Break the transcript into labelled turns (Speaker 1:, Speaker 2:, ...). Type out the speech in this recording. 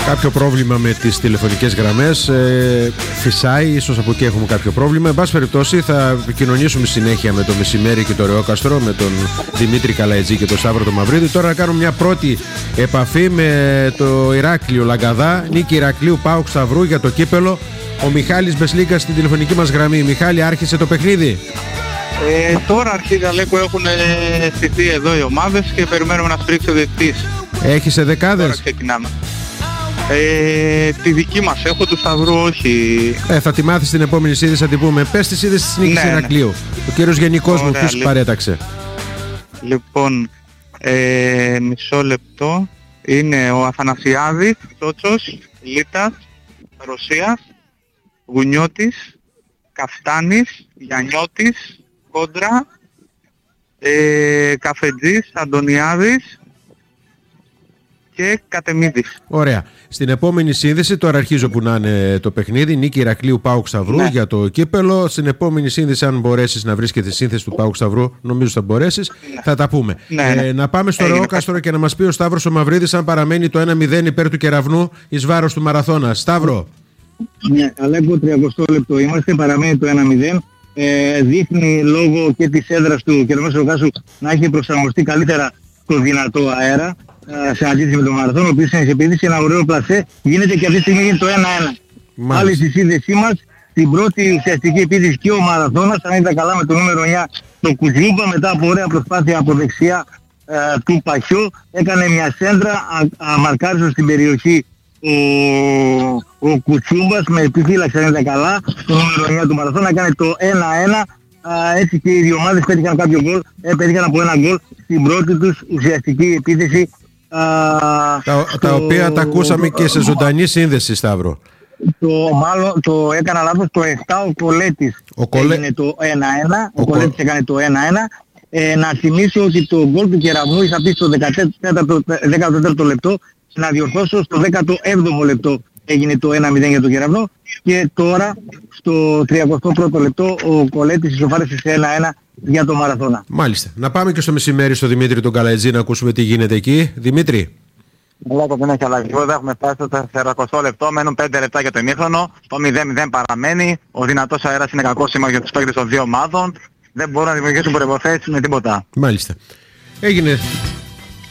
Speaker 1: Κάποιο πρόβλημα με τις τηλεφωνικές γραμμές, φυσάει, ίσως από εκεί έχουμε κάποιο πρόβλημα. Εν πάση περιπτώσει θα επικοινωνήσουμε συνέχεια με το Μεσημέρι και το Ρεόκαστρο, με τον Δημήτρη Καλαϊτζή και τον Σταύρο το Μαυρίδη. Τώρα να κάνουμε μια πρώτη επαφή με το Ηράκλειο Λαγκαδά, νίκη Ηρακλείου ΠΑΟΚ Σταυρού για το κύπελο. Ο Μιχάλης Μπεσλίκας στην τηλεφωνική μας γραμμή. Μιχάλη, άρχισε το παιχνίδι?
Speaker 2: Τώρα αρχίζει, Αλέκο, έχουν στηθεί εδώ οι ομάδες και περιμένουμε να σπρίξει ο διαιτητής.
Speaker 1: Έχεις δεκάδες?
Speaker 2: Τώρα ξεκινάμε. Τη δική μας έχω, του Σταυρού όχι.
Speaker 1: Θα τη μάθεις στην επόμενη σύνδεση, θα την πούμε. Πες τη σύνδεση της νίκης Ηρακλείου. Ο κύριος Γενικός μου, ποιος παρέταξε?
Speaker 2: Λοιπόν, μισό λεπτό. Είναι ο Αθανασιάδης, Τσότσος, Λίτας, Ρωσίας, Γουνιώτης, Καφτάνης, Γιαννιώτης, Κόντρα, Καφετζής, Αντωνιάδης και Κατεμίδης.
Speaker 1: Ωραία. Στην επόμενη σύνδεση, τώρα αρχίζω που να είναι το παιχνίδι, νίκη Ηρακλείου ΠΑΟΚ Σταυρού για το κύπελο. Στην επόμενη σύνδεση, αν μπορέσεις να βρεις και τη σύνθεση του ΠΑΟΚ Σταυρού, νομίζω θα μπορέσεις, θα τα πούμε. Να πάμε στο Ρεόκαστρο και να μας πει ο Σταύρος ο Μαυρίδης αν παραμένει το 1-0 υπέρ του Κεραυνού εις βάρος του Μαραθώνα. Σταύρο.
Speaker 3: Ναι, Αλέκο, 30 λεπτό είμαστε, παραμένει το 1-0. Δείχνει λόγω και της έδρας του Κεραυνού Ρεοκάστρου να έχει προσαρμοστεί καλύτερα το δυνατό αέρα σε αντίθεση με τον Μαραθώνα, ο οποίος είναι σε επίδυση, ένα ωραίο πλασέ, γίνεται και αυτή τη στιγμή το 1-1. Πάλι στη σύνδεσή μας, την πρώτη ουσιαστική επίδυση και ο Μαραθώνας, αν ήταν καλά με το νούμερο 9, το Κουτζούμπα, μετά από ωραία προσπάθεια από δεξιά του Παχιού, έκανε μια σέντρα, αμαρκάριζε στην περιοχή ο Κουτσούμπας με επιφύλαξη, αν ήταν καλά, το νούμερο 9 του Μαραθώνα, έκανε το 1-1. Έτσι και οι δύο ομάδες πέτυχαν κάποιο γκολ, πέτυχαν από ένα γκολ στην πρώτη τους ουσιαστική επίθεση.
Speaker 1: Τα οποία τα ακούσαμε και σε ζωντανή σύνδεση, Σταύρο.
Speaker 3: Μάλλον το έκανα λάθος, το 7 ο Κολέτης έγινε το 1-1, ο Κολέτης έκανε το 1-1. Να θυμίσω ότι το γκολ του Κεραυνού είχα πει στο 14ο λεπτό, να διορθώσω στο 17ο λεπτό έγινε το 1-0 για τον Κεραυνό και τώρα στο 31ο λεπτό ο Κολέτης ισοφάρισε σε 1-1 για τον Μαραθώνα.
Speaker 1: Μάλιστα. Να πάμε και στο Μεσημέρι στο Δημήτρη τον Καλαϊτζή να ακούσουμε τι γίνεται εκεί. Δημήτρη.
Speaker 4: Βλέπω δεν έχει αλλαγή. Δεν έχουμε φτάσει στο 40 λεπτό, μένουν 5 λεπτά για το ημίχρονο. Το 0-0 παραμένει. Ο δυνατός αέρας είναι κακό σήμα για τους παίκτες των δύο ομάδων. Δεν μπορούν να δημιουργήσουν προϋποθέσεις με τίποτα.
Speaker 1: Μάλιστα. Έγινε